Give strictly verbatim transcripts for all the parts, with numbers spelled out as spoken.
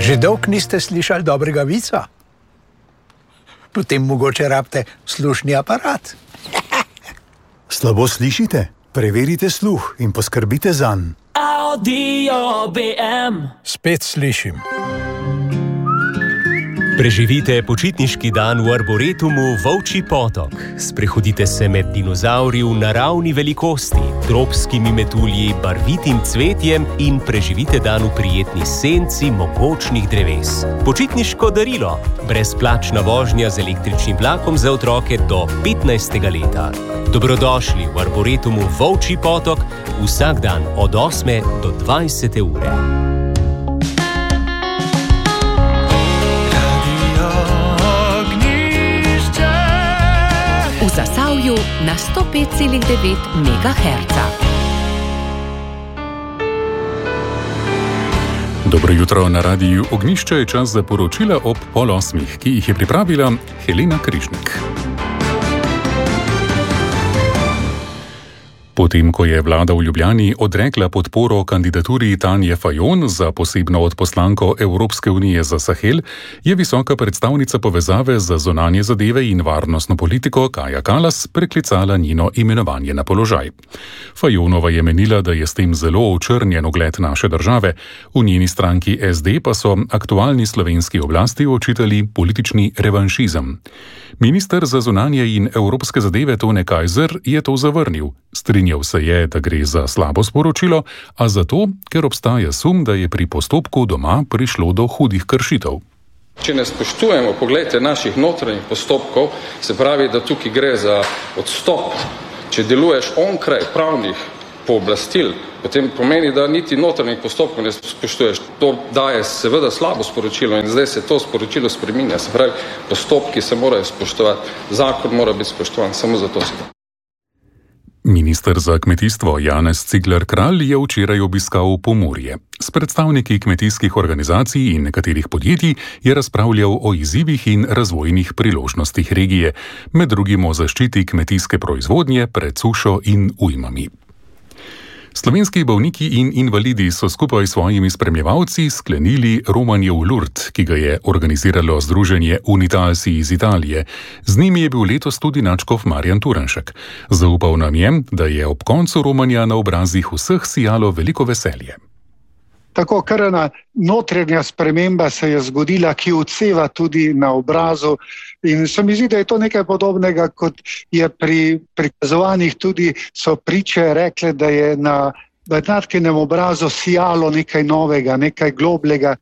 Že dolgo niste slišali dobrega vica? Potem mogoče rabite slušni aparat. Slabo slišite? Preverite sluh in poskrbite zanj. Audio B M. Spet slišim. Preživite počitniški dan v Arboretumu Volčji potok. Sprehodite se med dinozavri v naravni velikosti, tropskimi metulji, barvitim cvetjem in preživite dan v prijetni senci mogočnih dreves. Počitniško darilo. Brezplačna vožnja z električnim vlakom za otroke do petnajstega leta. Dobrodošli v Arboretumu Volčji potok vsak dan od osme do dvajsete ure. V Zasavju na sto pet celih devet megaherca. Dobro jutro na radiju Ognjišče, je čas za poročila ob pol osmih, ki jih je pripravila Helena Križnik. Potem, ko je vlada v Ljubljani odrekla podporo kandidaturi Tanje Fajon za posebno odposlanko Evropske unije za Sahel, je visoka predstavnica povezave za zunanje zadeve in varnostno politiko Kaja Kalas preklicala njeno imenovanje na položaj. Fajonova je menila, da je s tem zelo očrnjen ugled naše države, v njeni stranki S D pa so aktualni slovenski oblasti očitali politični revanšizem. Minister za zunanje in evropske zadeve Tone Kajzer je to zavrnil. Strinjal se je, da gre za slabo sporočilo, a zato, ker obstaja sum, da je pri postopku doma prišlo do hudih kršitev. Če ne spoštujemo, pogledajte, naših notranjih postopkov, se pravi, da tukaj gre za odstop. Če deluješ onkraj pravnih pooblastil, potem pomeni, da niti notranjih postopkov ne spoštuješ. To daje seveda slabo sporočilo in zdaj se to sporočilo spreminja. Se pravi, postopki se morajo spoštovati, zakon mora biti spoštovan, samo zato se da. Minister za kmetijstvo Janez Cigler Kralj je včeraj obiskal Pomurje. S predstavniki kmetijskih organizacij in nekaterih podjetij je razpravljal o izzivih in razvojnih priložnostih regije, med drugim o zaščiti kmetijske proizvodnje pred sušo in ujmami. Slovenski bolniki in invalidi so skupaj s svojimi spremljevalci sklenili romanje v Lourdes, ki ga je organiziralo združenje Unitalsi iz Italije. Z njimi je bil letos tudi nadškof Marjan Turnšek. Zaupal nam je, da je ob koncu romanja na obrazih vseh sijalo veliko veselje. Tako kar ena notranja sprememba se je zgodila, ki odseva tudi na obrazu. In se mi zdi, da je to nekaj podobnega, kot je pri prikazovanjih tudi so priče rekle, da je na Natkinem obrazu sijalo nekaj novega, nekaj globlega.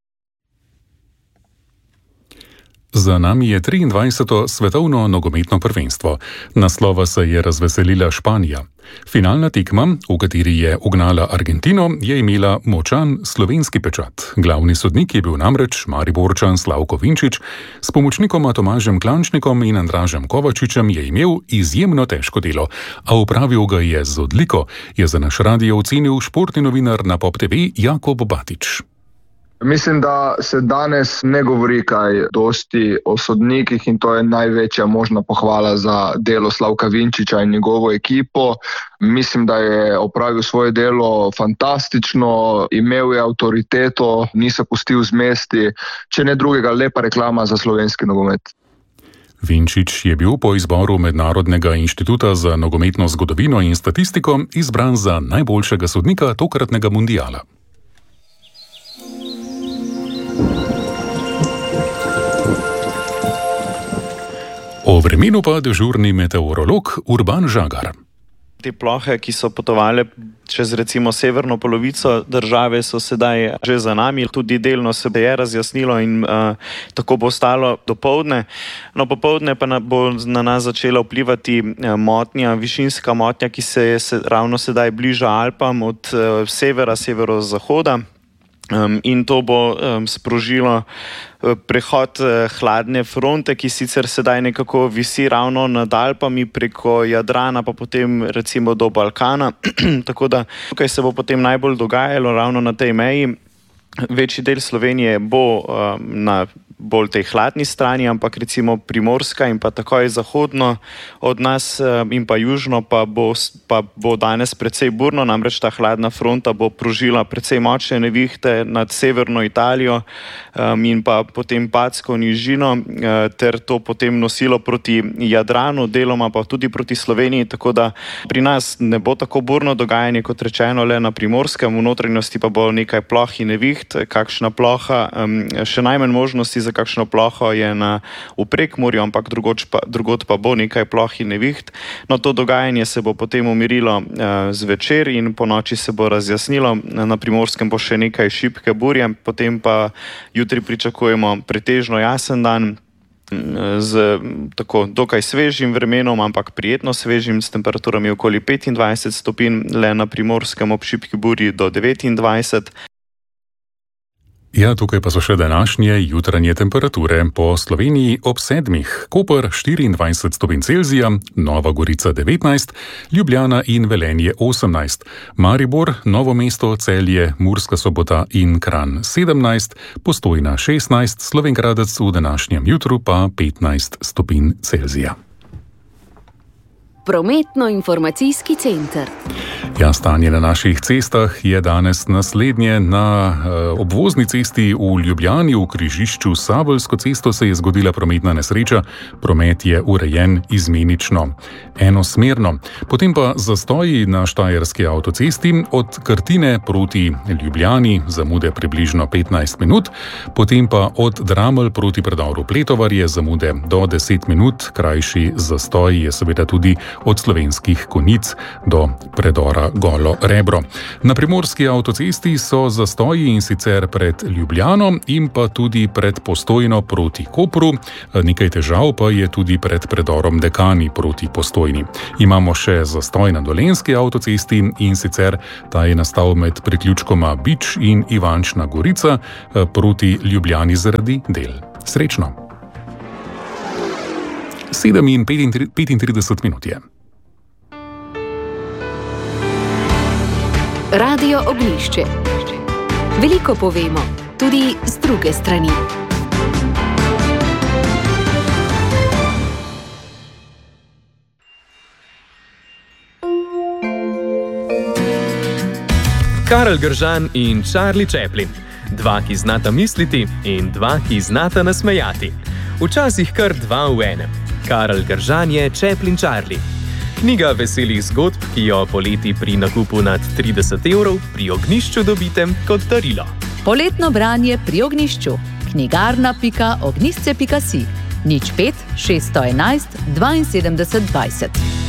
Za nami je triindvajseto svetovno nogometno prvenstvo. Naslova se je razveselila Španija. Finalna tekma, v kateri je ugnala Argentino, je imela močan slovenski pečat. Glavni sodnik je bil namreč Mariborčan Slavko Vinčič, s pomočnikoma Tomažem Klančnikom in Andražem Kovačičem je imel izjemno težko delo, a opravil ga je z odliko, je za naš radio ocenil športni novinar na Pop T V Jakob Batič. Mislim, da se danes ne govori kaj dosti o sodnikih in to je največja možna pohvala za delo Slavka Vinčiča in njegovo ekipo. Mislim, da je opravil svoje delo fantastično, imel je avtoriteto, ni se pustil zmesti, če ne drugega, lepa reklama za slovenski nogomet. Vinčič je bil po izboru Mednarodnega inštituta za nogometno zgodovino in statistiko izbran za najboljšega sodnika tokratnega mundiala. O vremenu pa dežurni meteorolog Urban Žagar. Te plohe, ki so potovale čez recimo severno polovico države, so sedaj že za nami. Tudi delno se je razjasnilo in uh, tako bo ostalo dopoldne. No, popoldne pa na, bo na nas začela vplivati uh, motnja, višinska motnja, ki se je se, ravno sedaj bliža Alpam od uh, severa, severozahoda. Um, in to bo um, sprožilo uh, prehod uh, hladne fronte, ki sicer sedaj nekako visi ravno nad Alpami preko Jadrana, pa potem recimo do Balkana. Tako da tukaj se bo potem najbolj dogajalo ravno na tej meji. Večji del Slovenije bo um, na bolj tej hladni strani, ampak recimo Primorska in pa takoj zahodno od nas in pa južno pa bo, pa bo danes precej burno, namreč ta hladna fronta bo prožila precej močne nevihte nad severno Italijo in pa potem Patsko nižino ter to potem nosilo proti Jadranu, deloma pa tudi proti Sloveniji, tako da pri nas ne bo tako burno dogajanje kot rečeno le na Primorskem, v notranjosti pa bo nekaj ploh in neviht, kakšna ploha, še najmanj možnosti za kakšno ploho je na v Prekmurju, ampak drugod pa, drugod pa bo nekaj ploh in neviht. No, to dogajanje se bo potem umirilo zvečer in po noči se bo razjasnilo, na Primorskem bo še nekaj šibke burje, potem pa jutri pričakujemo pretežno jasen dan, z tako dokaj svežim vremenom, ampak prijetno svežim, s temperaturami okoli petindvajset stopinj, le na Primorskem ob šibki burji do devetindvajset. Ja, tukaj pa so še današnje jutranje temperature. Po Sloveniji ob sedmih, Koper štiriindvajset stopinj Celzija, Nova Gorica devetnajst, Ljubljana in Velenje osemnajst, Maribor, Novo mesto, Celje, Murska Sobota in Kranj sedemnajst, Postojna šestnajst, Slovenj Gradec v današnjem jutru pa petnajst stopinj Celzija. Prometno-informacijski center. Ja, stanje na naših cestah je danes naslednje. Na uh, obvozni cesti v Ljubljani v križišču s Saveljsko cesto se je zgodila prometna nesreča. Promet je urejen izmenično, enosmerno. Potem pa zastoji na Štajerski avtocesti od Krtine proti Ljubljani, zamude približno petnajst minut. Potem pa od Dramelj proti predoru Pletovarje, zamude do deset minut. Krajši zastoj je seveda tudi od Slovenskih Konjic do predora Golo Rebro. Na primorski avtocesti so zastoji, in sicer pred Ljubljano in pa tudi pred Postojno proti Kopru. Nekaj težav pa je tudi pred predorom Dekani proti Postojni. Imamo še zastoj na Dolenjski avtocesti, in sicer ta je nastal med priključkoma Bič in Ivančna Gorica proti Ljubljani zaradi del. Srečno! sedem in petintrideset minut je. Radio Ognjišče. Veliko povemo, tudi z druge strani. Karel Gržan in Charlie Chaplin. Dva, ki znata misliti, in dva, ki znata nasmejati. Včasih kar dva v enem. Karel Gržan je Chaplin Charlie. Knjiga veselih zgodb, ki jo poleti pri nakupu nad trideset evrov pri Ognjišču dobite kot darilo. Poletno branje pri Ognjišču. knjigarna pika ognjišče pika si. nič pet šeststo enajst dvainsedemdeset dvajset.